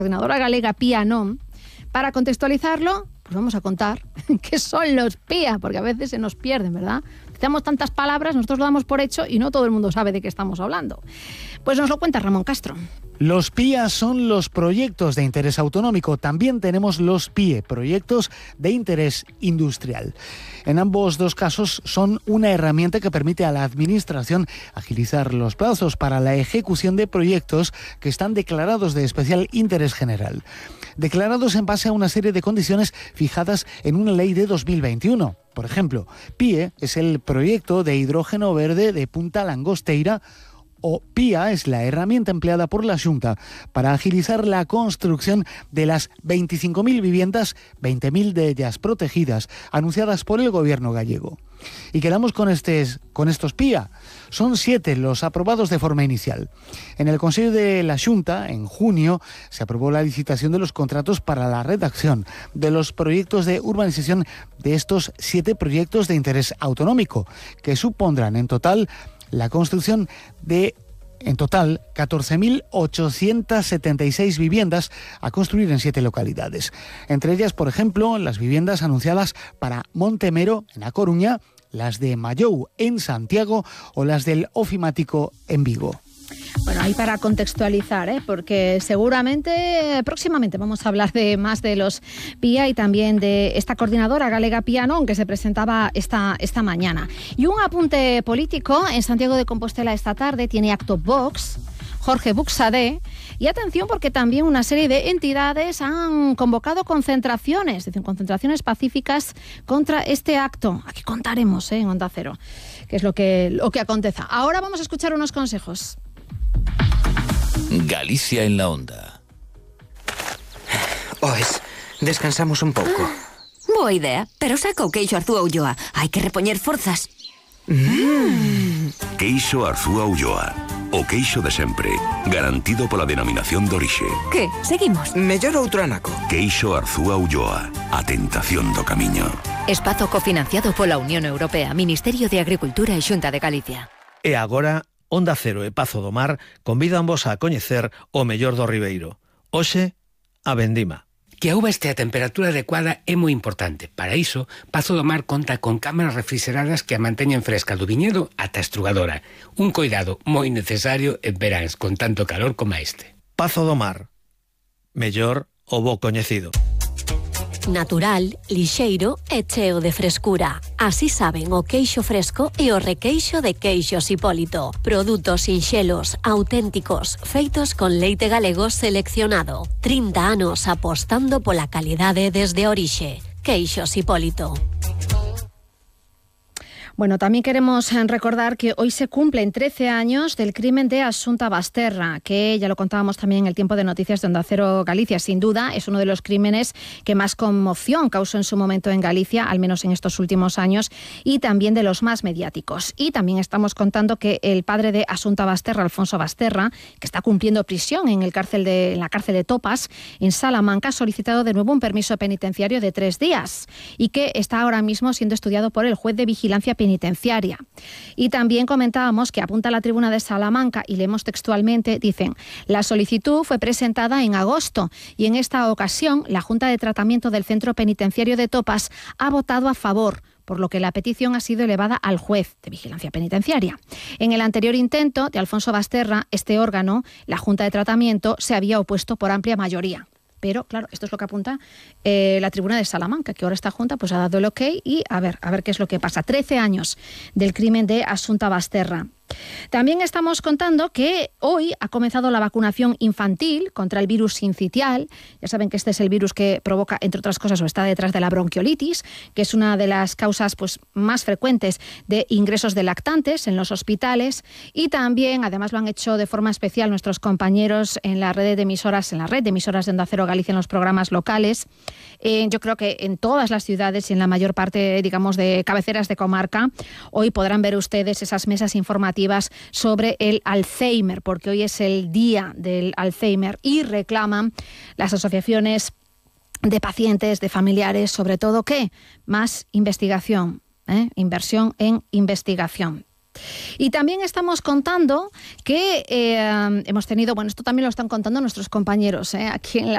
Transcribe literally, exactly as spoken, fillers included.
Coordinadora Galega P I A non. Para contextualizarlo, pues vamos a contar qué son los P I A, porque a veces se nos pierden, ¿verdad? Tenemos tantas palabras, nosotros lo damos por hecho y no todo el mundo sabe de qué estamos hablando. Pues nos lo cuenta Ramón Castro. Los P I A son los proyectos de interés autonómico. También tenemos los P I E, proyectos de interés industrial. En ambos dos casos son una herramienta que permite a la Administración agilizar los plazos para la ejecución de proyectos que están declarados de especial interés general. Declarados en base a una serie de condiciones fijadas en una ley de dos mil veintiuno. Por ejemplo, P I E es el proyecto de hidrógeno verde de Punta Langosteira, o P I A es la herramienta empleada por la Xunta para agilizar la construcción de las veinticinco mil viviendas, veinte mil de ellas protegidas, anunciadas por el gobierno gallego. Y quedamos con, estes, con estos P I A. Son siete los aprobados de forma inicial. En el Consejo de la Xunta, en junio, se aprobó la licitación de los contratos para la redacción de los proyectos de urbanización de estos siete proyectos de interés autonómico, que supondrán en total la construcción de, en total, catorce mil ochocientas setenta y seis viviendas a construir en siete localidades. Entre ellas, por ejemplo, las viviendas anunciadas para Montemero, en A Coruña, las de Mayou, en Santiago, o las del Ofimático, en Vigo. Bueno, ahí para contextualizar, ¿eh? Porque seguramente próximamente vamos a hablar de más de los P I A y también de esta coordinadora Galega P I A non que se presentaba esta, esta mañana. Y un apunte político: en Santiago de Compostela esta tarde tiene acto Vox, Jorge Buxadé. Y atención, porque también una serie de entidades han convocado concentraciones, dicen concentraciones pacíficas contra este acto. Aquí contaremos, ¿eh? En Onda Cero qué es lo que, lo que acontece. Ahora vamos a escuchar unos consejos. Galicia en la onda. Oes, descansamos un pouco. Boa idea, pero saca o queixo Arzúa Ulloa. Hai que repoñer forzas. Mm. Queixo Arzúa Ulloa. O queixo de sempre, garantido pola denominación de orixe. Que? Seguimos? Mellor outro anaco. Queixo Arzúa Ulloa. A tentación do camiño. Espazo cofinanciado pola Unión Europea, Ministerio de Agricultura e Xunta de Galicia. E agora, Onda Cero e Pazo do Mar convídanvos a coñecer o mellor do Ribeiro. Hoxe, a vendima. Que a uva este a temperatura adecuada é moi importante. Para iso, Pazo do Mar conta con cámaras refrigeradas que a manteñen fresca do viñedo ata a estrugadora. Un coidado moi necesario en veráns con tanto calor como este. Pazo do Mar. Mellor o bo coñecido. Natural, lixeiro e cheo de frescura. Así saben o queixo fresco e o requeixo de Queixos Hipólito. Produtos sinxelos, auténticos, feitos con leite galego seleccionado. trinta anos apostando pola calidade desde a orixe. Queixos Hipólito. Bueno, también queremos recordar que hoy se cumplen trece años del crimen de Asunta Basterra, que ya lo contábamos también en el tiempo de noticias de Onda Cero Galicia. Sin duda, es uno de los crímenes que más conmoción causó en su momento en Galicia, al menos en estos últimos años, y también de los más mediáticos. Y también estamos contando que el padre de Asunta Basterra, Alfonso Basterra, que está cumpliendo prisión en, el cárcel de, en la cárcel de Topas, en Salamanca, ha solicitado de nuevo un permiso penitenciario de tres días y que está ahora mismo siendo estudiado por el juez de vigilancia penitenciaria. penitenciaria. Y también comentábamos que apunta a la Tribuna de Salamanca, y leemos textualmente, dicen: la solicitud fue presentada en agosto y en esta ocasión la Junta de Tratamiento del Centro Penitenciario de Topas ha votado a favor, por lo que la petición ha sido elevada al juez de vigilancia penitenciaria. En el anterior intento de Alfonso Basterra, este órgano, la Junta de Tratamiento, se había opuesto por amplia mayoría. Pero, claro, esto es lo que apunta eh, la Tribuna de Salamanca, que ahora esta Junta pues ha dado el ok y a ver, a ver qué es lo que pasa. trece años del crimen de Asunta Basterra. También estamos contando que hoy ha comenzado la vacunación infantil contra el virus sincitial. Ya saben que este es el virus que provoca, entre otras cosas, o está detrás de la bronquiolitis, que es una de las causas pues, más frecuentes de ingresos de lactantes en los hospitales. Y también, además lo han hecho de forma especial nuestros compañeros en la red de emisoras, en la red de emisoras de Onda Cero Galicia, en los programas locales. Eh, yo creo que en todas las ciudades y en la mayor parte, digamos, de cabeceras de comarca, hoy podrán ver ustedes esas mesas informativas sobre el Alzheimer, porque hoy es el día del Alzheimer y reclaman las asociaciones de pacientes, de familiares, sobre todo, ¿qué? Más investigación, ¿eh? Inversión en investigación. Y también estamos contando que eh, hemos tenido, bueno, esto también lo están contando nuestros compañeros, ¿eh? Aquí en la